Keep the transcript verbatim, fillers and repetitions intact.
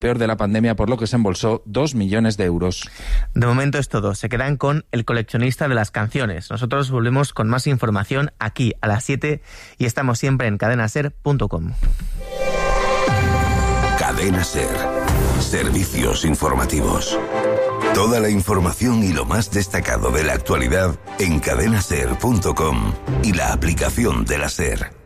peor de la pandemia, por lo que se embolsó dos millones de euros. De momento es todo. Se quedan con El coleccionista de las canciones. Nosotros volvemos con más información aquí a las siete y estamos siempre en cadena ser punto com. Cadena Ser. Servicios informativos. Toda la información y lo más destacado de la actualidad en cadena ser punto com y la aplicación de la SER.